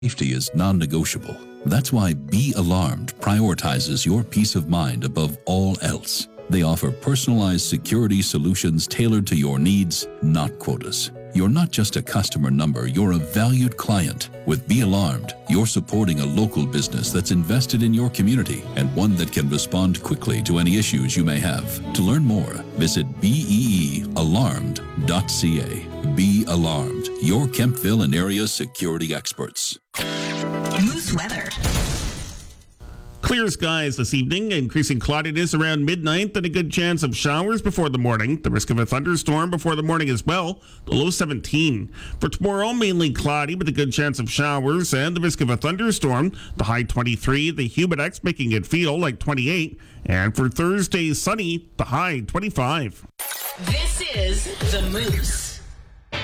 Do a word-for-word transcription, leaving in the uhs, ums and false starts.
Safety is non-negotiable. That's why Be Alarmed prioritizes your peace of mind above all else. They offer personalized security solutions tailored to your needs, not quotas. You're not just a customer number, you're a valued client. With Be Alarmed, you're supporting a local business that's invested in your community and one that can respond quickly to any issues you may have. To learn more, visit bee alarmed dot c a. Be Alarmed, your Kemptville and area security experts. Moose weather. Clear skies this evening, increasing cloudiness around midnight, and a good chance of showers before the morning. The risk of a thunderstorm before the morning as well, the low seventeen. For tomorrow, mainly cloudy with a good chance of showers and the risk of a thunderstorm, the high twenty-three, the Humidex making it feel like twenty-eight. And for Thursday, sunny, the high twenty-five. This is The Moose.